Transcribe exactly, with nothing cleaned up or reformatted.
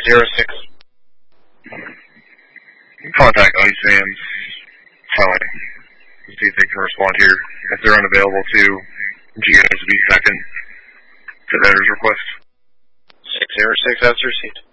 zero six. Contact ICE vans, telling, see if they can respond here. If they're unavailable to G Os to be second to vendor's request. six zero six, that's received.